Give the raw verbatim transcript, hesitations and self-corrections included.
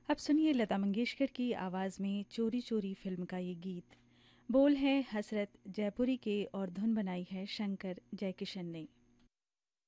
अब सुनिए लता मंगेशकर की आवाज़ में चोरी चोरी फिल्म का ये गीत। बोल है हसरत जयपुरी के और धुन बनाई है शंकर जयकिशन ने।